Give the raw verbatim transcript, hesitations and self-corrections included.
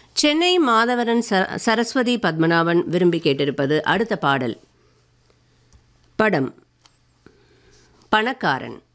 சென்னை மாதவரன் ச சரஸ்வதி பத்மநாபன் விரும்பி கேட்டிருப்பது அடுத்த பாடல். படம் பணக்காரன்.